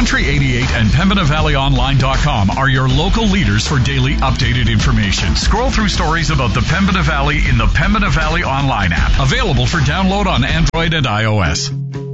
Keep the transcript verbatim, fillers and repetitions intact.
Country eighty-eight and Pembina Valley Online dot com are your local leaders for daily updated information. Scroll through stories about the Pembina Valley in the Pembina Valley Online app, available for download on Android and iOS.